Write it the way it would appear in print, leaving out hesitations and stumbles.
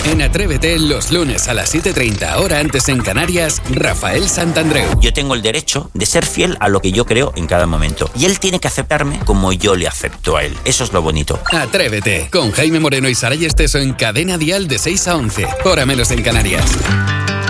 En Atrévete, los lunes a las 7:30, hora antes en Canarias, Rafael Santandreu. Yo tengo el derecho de ser fiel a lo que yo creo en cada momento. Y él tiene que aceptarme como yo le acepto a él. Eso es lo bonito. Atrévete, con Jaime Moreno y Saray Esteso en Cadena Dial de 6 a 11, hora menos en Canarias.